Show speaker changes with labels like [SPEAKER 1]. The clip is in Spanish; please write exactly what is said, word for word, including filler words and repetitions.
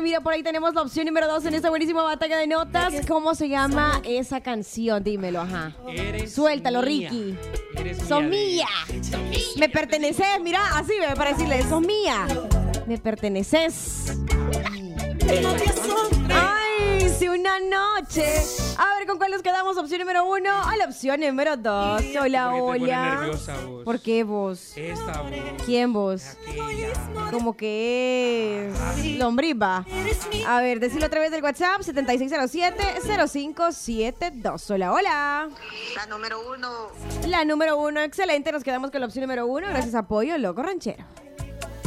[SPEAKER 1] mira, por ahí tenemos la opción número dos en esta buenísima batalla de notas. ¿Cómo se llama esa canción? Dímelo, ajá.
[SPEAKER 2] Eres
[SPEAKER 1] Suéltalo,
[SPEAKER 2] mía.
[SPEAKER 1] Ricky.
[SPEAKER 2] Eres
[SPEAKER 1] Son
[SPEAKER 2] mía.
[SPEAKER 1] mía. Me perteneces, mira, así ve, para decirle, sos mía. Me perteneces. Ay, sí, una noche. A ver, ¿con cuál nos quedamos? Opción número uno a la opción número dos. Hola,
[SPEAKER 2] Porque te pone
[SPEAKER 1] hola.
[SPEAKER 2] nerviosa vos.
[SPEAKER 1] ¿Por qué vos?
[SPEAKER 2] Esta voz.
[SPEAKER 1] ¿Quién vos?
[SPEAKER 2] Aquella.
[SPEAKER 1] Como que es lombriva. A ver, decirlo a través del WhatsApp siete seis cero siete cero cinco siete dos. Hola, hola.
[SPEAKER 3] La número uno.
[SPEAKER 1] La número uno, excelente. Nos quedamos con la opción número uno. Gracias a Pollo Loco Ranchero.